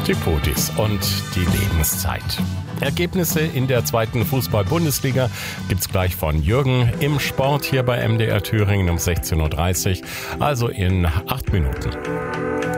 Die Podis und die Lebenszeit. Ergebnisse in der 2. Fußball-Bundesliga gibt's gleich von Jürgen im Sport hier bei MDR Thüringen um 16:30 Uhr, also in 8 Minuten.